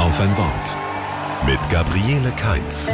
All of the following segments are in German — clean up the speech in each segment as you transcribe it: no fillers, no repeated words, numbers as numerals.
auf ein Wort mit Gabriele Kainz.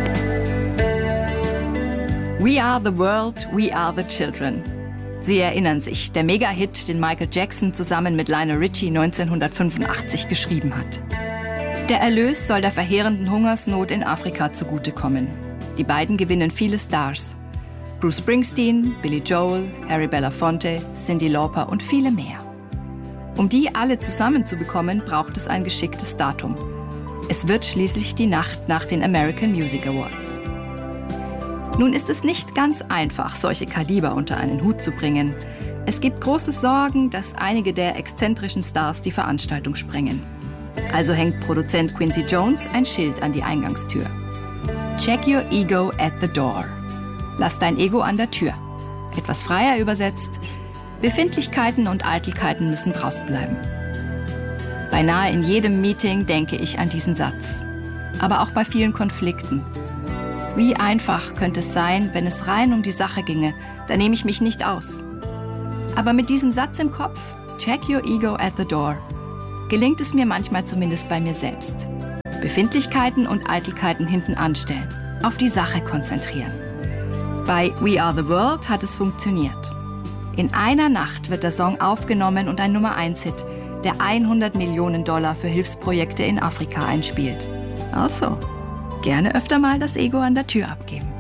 We are the world, we are the children. Sie erinnern sich, der Mega-Hit, den Michael Jackson zusammen mit Lionel Richie 1985 geschrieben hat. Der Erlös soll der verheerenden Hungersnot in Afrika zugutekommen. Die beiden gewinnen viele Stars. Bruce Springsteen, Billy Joel, Harry Belafonte, Cyndi Lauper und viele mehr. Um die alle zusammenzubekommen, braucht es ein geschicktes Datum. Es wird schließlich die Nacht nach den American Music Awards. Nun ist es nicht ganz einfach, solche Kaliber unter einen Hut zu bringen. Es gibt große Sorgen, dass einige der exzentrischen Stars die Veranstaltung sprengen. Also hängt Produzent Quincy Jones ein Schild an die Eingangstür. Check your ego at the door. Lass dein Ego an der Tür. Etwas freier übersetzt: Befindlichkeiten und Eitelkeiten müssen draußen bleiben. Beinahe in jedem Meeting denke ich an diesen Satz. Aber auch bei vielen Konflikten. Wie einfach könnte es sein, wenn es rein um die Sache ginge, da nehme ich mich nicht aus. Aber mit diesem Satz im Kopf, check your ego at the door, gelingt es mir manchmal zumindest bei mir selbst. Befindlichkeiten und Eitelkeiten hinten anstellen, auf die Sache konzentrieren. Bei We Are the World hat es funktioniert. In einer Nacht wird der Song aufgenommen und ein Nummer-1-Hit, der $100 Millionen für Hilfsprojekte in Afrika einspielt. Also, gerne öfter mal das Ego an der Tür abgeben.